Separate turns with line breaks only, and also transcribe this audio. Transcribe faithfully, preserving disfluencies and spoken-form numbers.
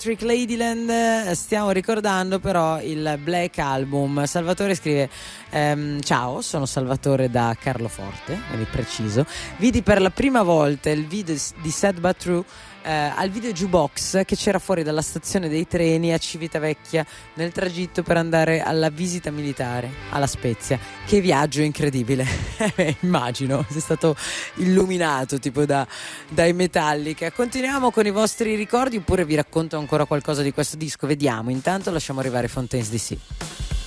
Electric Ladyland. Stiamo ricordando però il Black Album. Salvatore scrive ehm, ciao, sono Salvatore da Carloforte, quindi preciso. Vidi per la prima volta il video di Sad But True eh, al video jukebox che c'era fuori dalla stazione dei treni a Civitavecchia nel tragitto per andare alla visita militare alla Spezia. Che viaggio incredibile. Immagino sei stato illuminato tipo da, dai Metallica. Continuiamo con i vostri ricordi oppure vi racconto ancora qualcosa di questo disco? Vediamo, intanto lasciamo arrivare Fontaines D C.